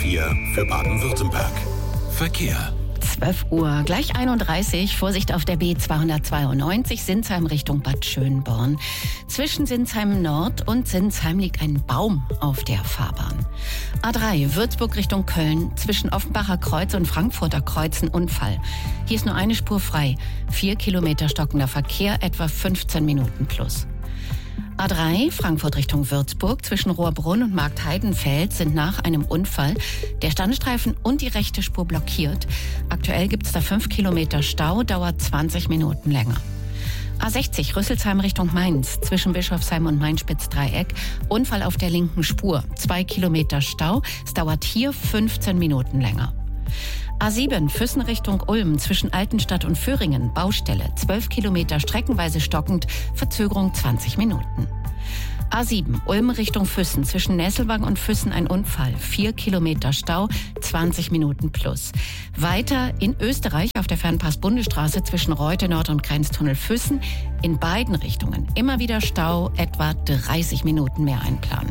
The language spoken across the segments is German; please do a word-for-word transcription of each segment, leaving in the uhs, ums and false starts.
vier für Baden-Württemberg. Verkehr. zwölf Uhr, gleich einunddreißig. Vorsicht auf der B zweihundertzweiundneunzig, Sinsheim Richtung Bad Schönborn. Zwischen Sinsheim Nord und Sinsheim liegt ein Baum auf der Fahrbahn. A drei, Würzburg Richtung Köln. Zwischen Offenbacher Kreuz und Frankfurter Kreuz ein Unfall. Hier ist nur eine Spur frei. Vier Kilometer stockender Verkehr, etwa fünfzehn Minuten plus. A drei, Frankfurt Richtung Würzburg, zwischen Rohrbrunn und Marktheidenfeld sind nach einem Unfall der Standstreifen und die rechte Spur blockiert. Aktuell gibt es da fünf Kilometer Stau, dauert zwanzig Minuten länger. A sechzig, Rüsselsheim Richtung Mainz, zwischen Bischofsheim und Mainz-Spitz-Dreieck, Unfall auf der linken Spur, zwei Kilometer Stau, es dauert hier fünfzehn Minuten länger. A sieben, Füssen Richtung Ulm, zwischen Altenstadt und Föhringen, Baustelle, zwölf Kilometer streckenweise stockend, Verzögerung zwanzig Minuten. A sieben, Ulm Richtung Füssen, zwischen Nesselwang und Füssen ein Unfall, vier Kilometer Stau, zwanzig Minuten plus. Weiter in Österreich auf der Fernpass-Bundesstraße zwischen Reute Nord und Grenztunnel Füssen, in beiden Richtungen immer wieder Stau, etwa dreißig Minuten mehr einplanen.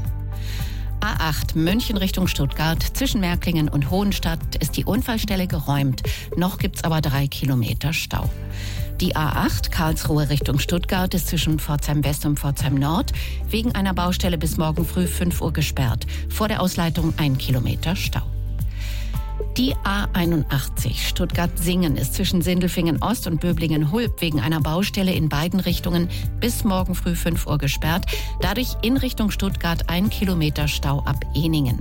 A acht, München Richtung Stuttgart, zwischen Märklingen und Hohenstadt ist die Unfallstelle geräumt. Noch gibt's aber drei Kilometer Stau. Die A acht, Karlsruhe Richtung Stuttgart, ist zwischen Pforzheim West und Pforzheim Nord wegen einer Baustelle bis morgen früh fünf Uhr gesperrt. Vor der Ausleitung ein Kilometer Stau. Die A einundachtzig, Stuttgart-Singen, ist zwischen Sindelfingen Ost und Böblingen-Hulb wegen einer Baustelle in beiden Richtungen bis morgen früh fünf Uhr gesperrt. Dadurch in Richtung Stuttgart ein Kilometer Stau ab Ehningen.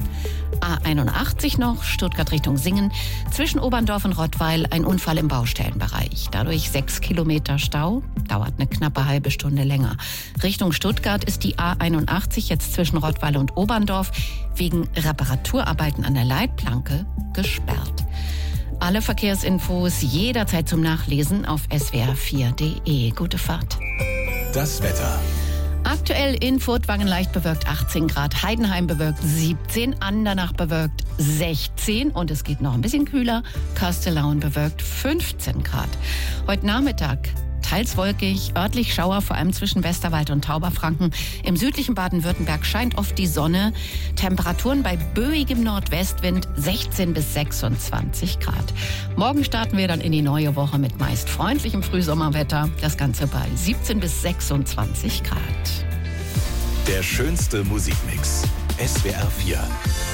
A einundachtzig noch, Stuttgart Richtung Singen, zwischen Oberndorf und Rottweil ein Unfall im Baustellenbereich. Dadurch sechs Kilometer Stau, dauert eine knappe halbe Stunde länger. Richtung Stuttgart ist die A einundachtzig jetzt zwischen Rottweil und Oberndorf wegen Reparaturarbeiten an der Leitplanke gesperrt. Alle Verkehrsinfos jederzeit zum Nachlesen auf s w r vier punkt d e. Gute Fahrt. Das Wetter. Aktuell in Furtwangen leicht bewölkt achtzehn Grad, Heidenheim bewölkt siebzehn, Andernach bewölkt sechzehn und es geht noch ein bisschen kühler, Kastellaun bewölkt fünfzehn Grad. Heute Nachmittag teils wolkig, örtlich Schauer, vor allem zwischen Westerwald und Tauberfranken. Im südlichen Baden-Württemberg scheint oft die Sonne. Temperaturen bei böigem Nordwestwind sechzehn bis sechsundzwanzig Grad. Morgen starten wir dann in die neue Woche mit meist freundlichem Frühsommerwetter. Das Ganze bei siebzehn bis sechsundzwanzig Grad. Der schönste Musikmix. S W R vier.